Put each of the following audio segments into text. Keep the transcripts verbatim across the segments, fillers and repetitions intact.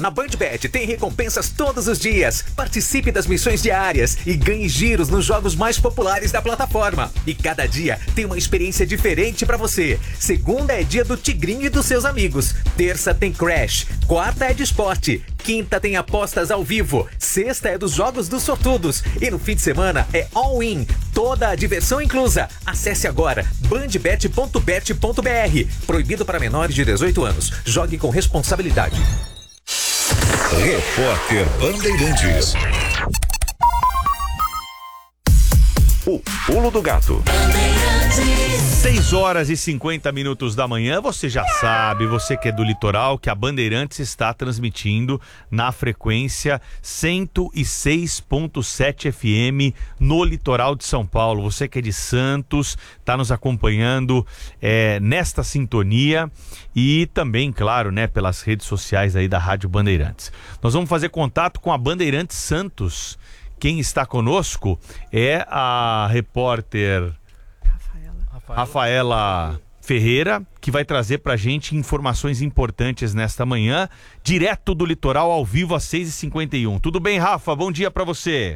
Na BandBet tem recompensas todos os dias. Participe das missões diárias e ganhe giros nos jogos mais populares da plataforma. E cada dia tem uma experiência diferente pra você. Segunda é dia do Tigrinho e dos seus amigos. Terça tem Crash. Quarta é de esporte. Quinta tem apostas ao vivo. Sexta é dos jogos dos sortudos. E no fim de semana é all-in. Toda a diversão inclusa. Acesse agora bandbet ponto bet ponto br. Proibido para menores de dezoito anos. Jogue com responsabilidade. Repórter Bandeirantes. O Pulo do Gato. seis horas e cinquenta minutos da manhã. Você já sabe, você que é do litoral, que a Bandeirantes está transmitindo na frequência cento e seis ponto sete F M no litoral de São Paulo. Você que é de Santos, está nos acompanhando é, nesta sintonia e também, claro, né, pelas redes sociais aí da Rádio Bandeirantes. Nós vamos fazer contato com a Bandeirantes Santos. Quem está conosco é a repórter Rafaela, Rafaela Ferreira, que vai trazer para a gente informações importantes nesta manhã, direto do litoral, ao vivo às seis e cinquenta e um. Tudo bem, Rafa? Bom dia para você.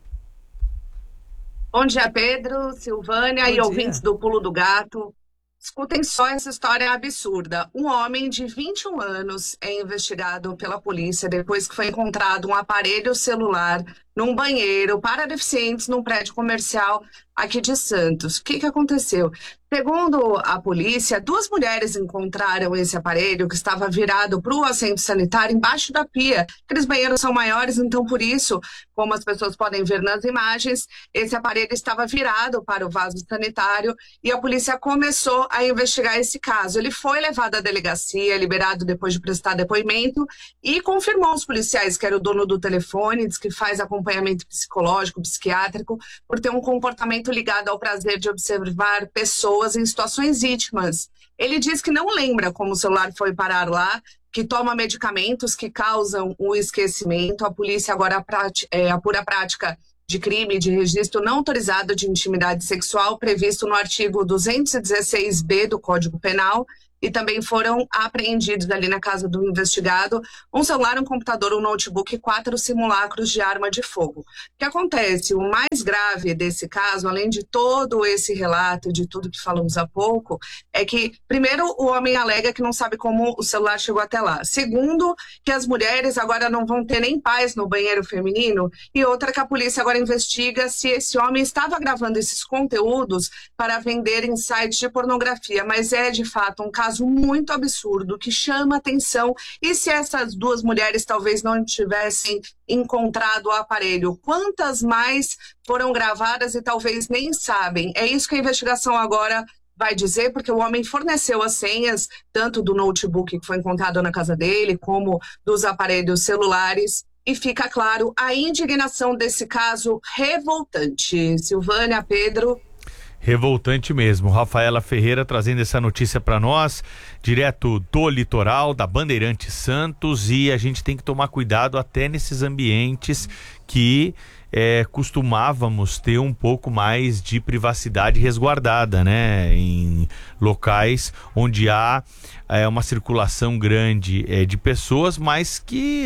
Bom dia, Pedro, Silvânia e ouvintes do Pulo do Gato. Escutem só essa história absurda. Um homem de vinte e um anos é investigado pela polícia depois que foi encontrado um aparelho celular num banheiro para deficientes num prédio comercial aqui de Santos. O que que aconteceu? Segundo a polícia, duas mulheres encontraram esse aparelho que estava virado para o assento sanitário embaixo da pia. Aqueles banheiros são maiores, então por isso, como as pessoas podem ver nas imagens, esse aparelho estava virado para o vaso sanitário e a polícia começou a investigar esse caso. Ele foi levado à delegacia, liberado depois de prestar depoimento e confirmou aos policiais que era o dono do telefone, diz que faz acompanhamento psicológico, psiquiátrico, por ter um comportamento ligado ao prazer de observar pessoas em situações íntimas. Ele diz que não lembra como o celular foi parar lá, que toma medicamentos que causam o esquecimento. A polícia agora é, apura a prática de crime de registro não autorizado de intimidade sexual previsto no artigo duzentos e dezesseis B do Código Penal. E também foram apreendidos ali na casa do investigado um celular, um computador, um notebook e quatro simulacros de arma de fogo. O que acontece? O mais grave desse caso, além de todo esse relato, de tudo que falamos há pouco, é que, primeiro, o homem alega que não sabe como o celular chegou até lá. Segundo, que as mulheres agora não vão ter nem paz no banheiro feminino. E outra, que a polícia agora investiga se esse homem estava gravando esses conteúdos para vender em sites de pornografia. Mas é, de fato, um caso muito absurdo, que chama atenção. E se essas duas mulheres talvez não tivessem encontrado o aparelho, quantas mais foram gravadas e talvez nem sabem? É isso que a investigação agora vai dizer, porque o homem forneceu as senhas, tanto do notebook que foi encontrado na casa dele, como dos aparelhos celulares. E fica claro a indignação desse caso revoltante. Silvânia, Pedro... Revoltante mesmo. Rafaela Ferreira trazendo essa notícia para nós, direto do litoral, da Bandeirantes Santos, e a gente tem que tomar cuidado até nesses ambientes que é, costumávamos ter um pouco mais de privacidade resguardada, né? Em locais onde há é, uma circulação grande é, de pessoas, mas que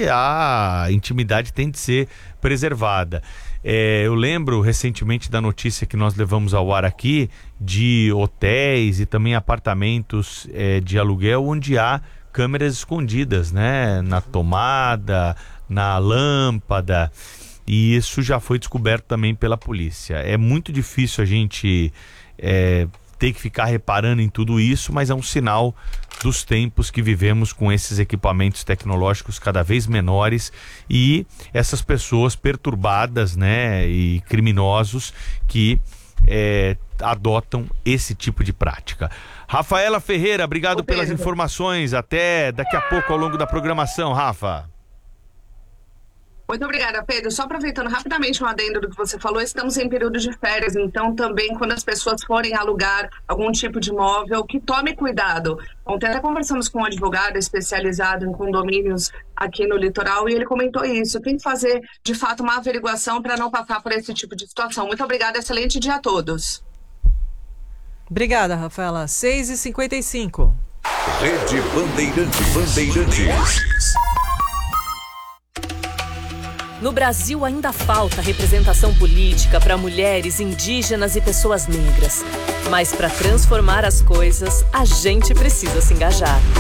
a intimidade tem de ser preservada. É, eu lembro recentemente da notícia que nós levamos ao ar aqui de hotéis e também apartamentos é, de aluguel onde há câmeras escondidas, né? Na tomada, na lâmpada, e isso já foi descoberto também pela polícia. É muito difícil a gente é, ter que ficar reparando em tudo isso, mas é um sinal dos tempos que vivemos com esses equipamentos tecnológicos cada vez menores e essas pessoas perturbadas, né, e criminosos que é, adotam esse tipo de prática. Rafaela Ferreira, obrigado pelas informações. Até daqui a pouco ao longo da programação, Rafa. Muito obrigada, Pedro. Só aproveitando rapidamente um adendo do que você falou, estamos em período de férias, então também quando as pessoas forem alugar algum tipo de imóvel, que tome cuidado. Ontem até conversamos com um advogado especializado em condomínios aqui no litoral e ele comentou isso. Tem que fazer, de fato, uma averiguação para não passar por esse tipo de situação. Muito obrigada, excelente dia a todos. Obrigada, Rafaela. seis e cinquenta e cinco. Rede Bandeirantes. Bandeirantes. No Brasil ainda falta representação política para mulheres, indígenas e pessoas negras. Mas para transformar as coisas, a gente precisa se engajar.